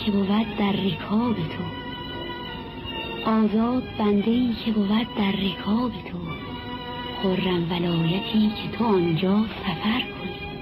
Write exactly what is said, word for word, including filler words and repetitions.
که بود در رکاب تو، آزاد بنده ای که بود در رکاب تو، خرم ولایتی که تو آنجا سفر کنی.